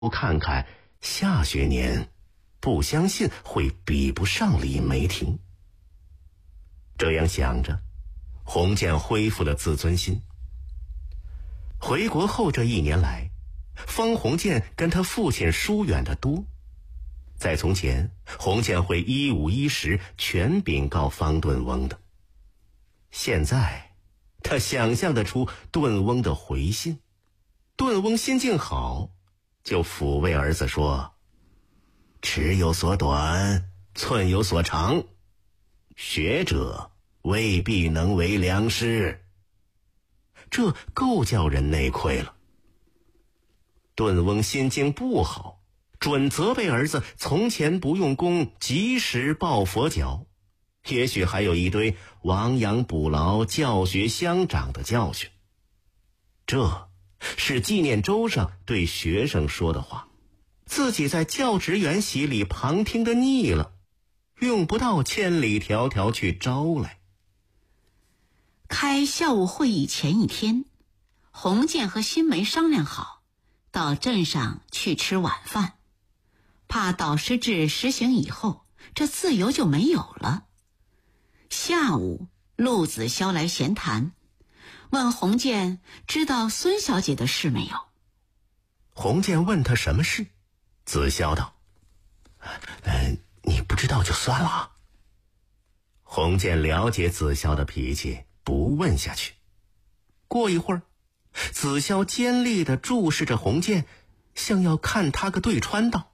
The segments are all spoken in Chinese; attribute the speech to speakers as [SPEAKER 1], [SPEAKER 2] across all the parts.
[SPEAKER 1] 看看下学年，不相信会比不上李梅婷。这样想着，洪建恢复了自尊心。回国后这1年来，方鸿渐跟他父亲疏远得多。在从前，洪建会一五一十全禀告方顿翁的。现在他想象得出顿翁的回信，顿翁心境好，就抚慰儿子说：尺有所短，寸有所长，学者未必能为良师。这够叫人内愧了。顿翁心境不好，准责备儿子从前不用功，及时抱佛脚，也许还有一堆亡羊补牢、教学相长的教训。这是纪念周上对学生说的话，自己在教职员席里旁听的腻了，用不到千里迢迢去招来。
[SPEAKER 2] 开校务会议前1天，洪建和新梅商量好，到镇上去吃晚饭，怕导师制实行以后，这自由就没有了。下午，陆子潇来闲谈，问洪建知道孙小姐的事没有。
[SPEAKER 1] 洪建问他什么事，子潇道：你不知道就算了。洪建了解子潇的脾气，不问下去。过一会儿，子潇尖利地注视着洪建，像要看他个对穿道：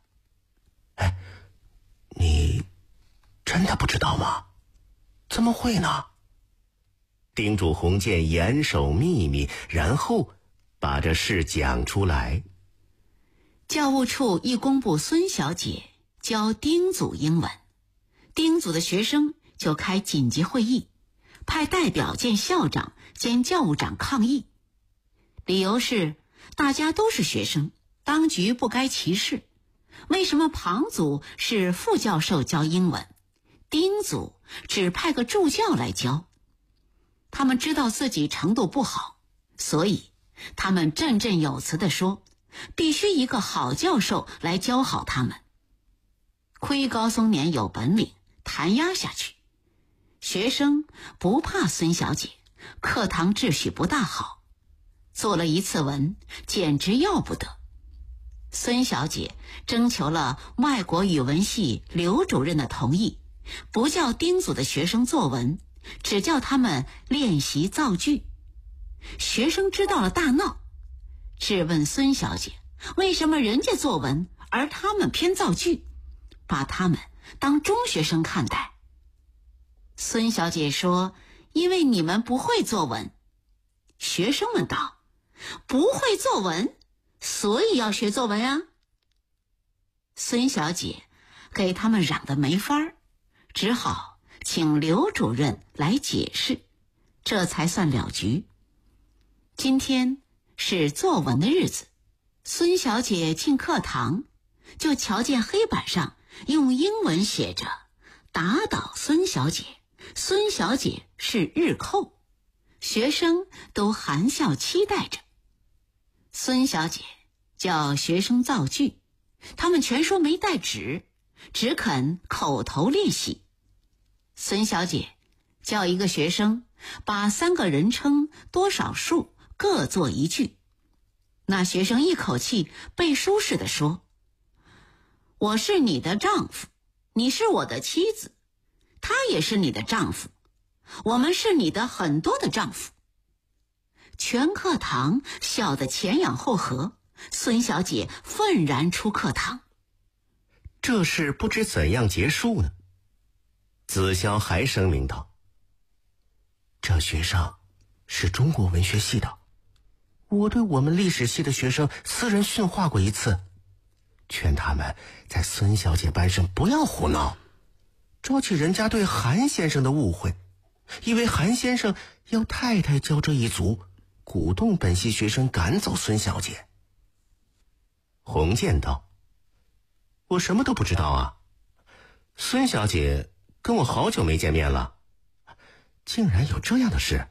[SPEAKER 1] 你真的不知道吗？怎么会呢？叮嘱洪建严守秘密，然后把这事讲出来。
[SPEAKER 2] 教务处一公布孙小姐教丁组英文，丁组的学生就开紧急会议，派代表见校长兼教务长抗议。理由是大家都是学生，当局不该歧视。为什么庞组是副教授教英文，丁组只派个助教来教？他们知道自己程度不好，所以他们振振有词地说，必须一个好教授来教好他们。亏高松年有本领，弹压下去。学生不怕孙小姐，课堂秩序不大好，做了一次文，简直要不得。孙小姐征求了外国语文系刘主任的同意，不叫丁组的学生作文，只叫他们练习造句。学生知道了大闹，质问孙小姐为什么人家作文，而他们偏造句，把他们当中学生看待。孙小姐说，因为你们不会作文。学生们道，不会作文，所以要学作文啊。孙小姐给他们嚷得没法儿，只好请刘主任来解释，这才算了局。今天是作文的日子，孙小姐进课堂，就瞧见黑板上用英文写着打倒孙小姐，孙小姐是日寇，学生都含笑期待着。孙小姐叫学生造句，他们全说没带纸，只肯口头练习。孙小姐叫一个学生把3个人称多少数各做一句，那学生一口气背书似的说，我是你的丈夫，你是我的妻子，他也是你的丈夫，我们是你的很多的丈夫。全课堂笑得前仰后合，孙小姐愤然出课堂。
[SPEAKER 1] 这事不知怎样结束呢？子潇还声明道，这学生是中国文学系的，我对我们历史系的学生私人训话过一次，劝他们在孙小姐班上不要胡闹，招起人家对韩先生的误会，以为韩先生要太太教这一族，鼓动本系学生赶走孙小姐。洪建道，我什么都不知道啊，孙小姐跟我好久没见面了，竟然有这样的事。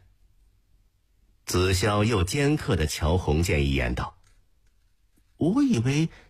[SPEAKER 1] 子潇又尖刻地瞧洪建一眼道，我以为